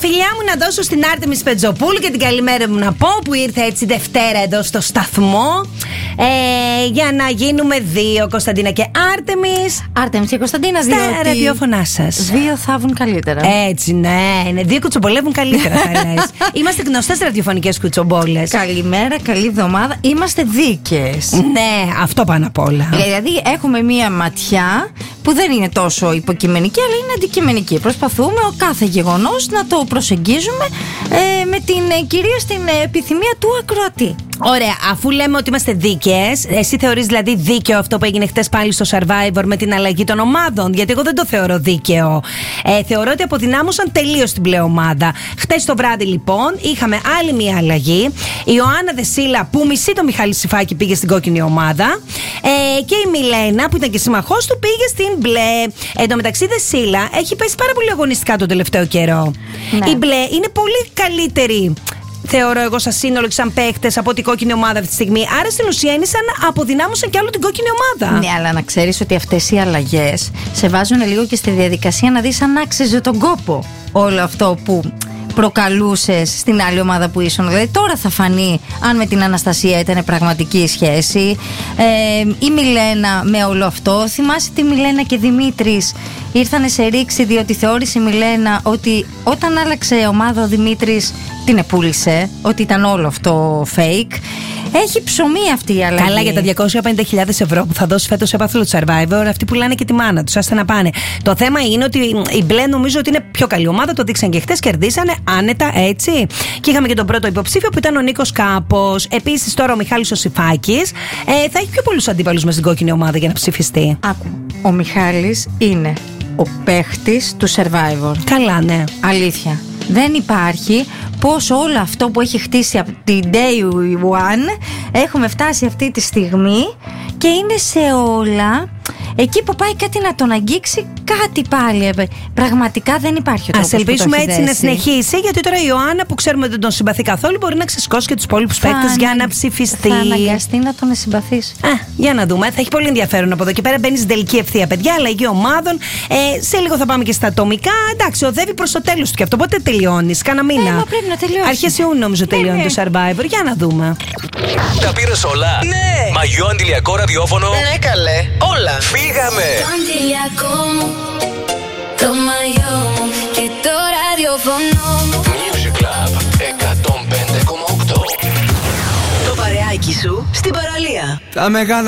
φιλιά μου να δώσω στην Άρτεμις Πετζοπούλου και την καλημέρα μου να πω που ήρθε έτσι Δευτέρα εδώ στο σταθμό. Για να γίνουμε δύο, Κωνσταντίνα και Άρτεμις. Άρτεμις και Κωνσταντίνα, στα ραδιόφωνά σας. Δύο θα βγουν καλύτερα. Έτσι, ναι. Δύο κουτσομπολεύουν καλύτερα, θα λες. Είμαστε γνωστές ραδιοφωνικές κουτσομπόλες. Καλημέρα, καλή εβδομάδα. Είμαστε δίκαιες. Ναι, αυτό πάνω απ' όλα. Δηλαδή, έχουμε μία ματιά που δεν είναι τόσο υποκειμενική, αλλά είναι αντικειμενική. Προσπαθούμε ο κάθε γεγονός να το προσεγγίζουμε με κυρίως την επιθυμία του ακροατή. Ωραία, αφού λέμε ότι είμαστε δίκαιες, εσύ θεωρείς δηλαδή δίκαιο αυτό που έγινε χτες πάλι στο Survivor με την αλλαγή των ομάδων? Γιατί εγώ δεν το θεωρώ δίκαιο. Θεωρώ ότι αποδυνάμωσαν τελείως την πλέον ομάδα. Χτες το βράδυ λοιπόν είχαμε άλλη μια αλλαγή. Η Ιωάννα Δεσίλα που μισεί το Μιχάλη Σιφάκη πήγε στην κόκκινη ομάδα. Και η Μιλένα που ήταν και σύμμαχός του πήγε στην μπλε. Εν τω μεταξύ Δεσίλα έχει πέσει πάρα πολύ αγωνιστικά τον τελευταίο καιρό. Ναι. Η μπλε είναι πολύ καλύτερη, θεωρώ εγώ, σαν σύνολο και σαν παίκτες από την κόκκινη ομάδα αυτή τη στιγμή. Άρα στην ουσία είναι σαν να αποδυνάμωσαν κι άλλο την κόκκινη ομάδα. Ναι, αλλά να ξέρεις ότι αυτές οι αλλαγές σε βάζουν λίγο και στη διαδικασία να δεις αν άξιζε τον κόπο όλο αυτό που προκαλούσες στην άλλη ομάδα που ήσουν. Δηλαδή τώρα θα φανεί αν με την Αναστασία ήταν πραγματική σχέση. Η Μιλένα με όλο αυτό. Θυμάσαι τη Μιλένα και Δημήτρης ήρθανε σε ρήξη διότι θεώρησε η Μιλένα ότι όταν άλλαξε ομάδα ο Δημήτρης την επούλησε, ότι ήταν όλο αυτό fake. Έχει ψωμί αυτή η αλλαγή. Καλά, για τα 250.000 ευρώ που θα δώσει φέτος σε έπαθλο του Survivor, αυτοί πουλάνε και τη μάνα τους. Άστε να πάνε. Το θέμα είναι ότι η μπλε νομίζω ότι είναι πιο καλή ομάδα. Το δείξαν και χτες, κερδίσανε άνετα, έτσι. Και είχαμε και τον πρώτο υποψήφιο που ήταν ο Νίκος Κάπος. Επίσης τώρα ο Μιχάλης ο Σιφάκης θα έχει πιο πολλούς αντίπαλους μες στην κόκκινη ομάδα για να ψηφιστεί. Άκου. Ο Μιχάλης είναι ο παίχτης του Survivor. Καλά, ναι. Αλήθεια. Δεν υπάρχει πως όλο αυτό που έχει χτίσει από την day one έχουμε φτάσει αυτή τη στιγμή και είναι σε όλα. Εκεί που πάει κάτι να τον αγγίξει, κάτι πάλι. Πραγματικά δεν υπάρχει ο τρόπος. Ας ελπίσουμε έτσι να συνεχίσει, γιατί τώρα η Ιωάννα που ξέρουμε ότι δεν τον συμπαθεί καθόλου μπορεί να ξεσκώσει και τους υπόλοιπους παίκτες για να ψηφιστεί. Θα αναγκαστεί να τον συμπαθήσει. Για να δούμε. Θα έχει πολύ ενδιαφέρον από εδώ και πέρα. Μπαίνει στην τελική ευθεία, παιδιά. Αλλαγή ομάδων. Σε λίγο θα πάμε και στα ατομικά. Εντάξει, οδεύει προς το τέλος του και αυτό. Πότε τελειώνει? Κάνα μήνα. Πρέπει να τελειώσει. Αρχές Ιούνιου νομίζω τελειώνει το Survivor. Για να δούμε. Τα πήρες όλα? Ναι. Μαγιό, αντιλιακό, ραδιόφωνο? Ναι, καλέ. Όλα. Φύγαμε. Το μαγιό και το ραδιόφωνο. Music Club 105,8. Το παρεάκι σου στην παραλία. Τα μεγάλα